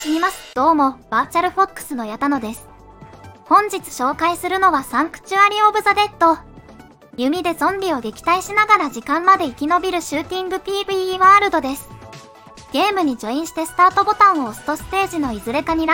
います。どうも、バーチャルフォックスの矢田野です。本日紹介するのはサンクチュアリ・オブ・ザ・デッド。弓でゾンビを撃退しながら時間まで生き延びるシューティング PVE ワールドです。ゲームにジョインしてスタートボタンを押すとステージのいずれかに